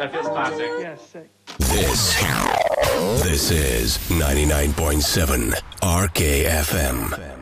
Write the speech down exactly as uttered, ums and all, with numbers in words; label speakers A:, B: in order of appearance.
A: That feels classic.
B: Yes, sick.
C: This, this is ninety-nine point seven R K F M.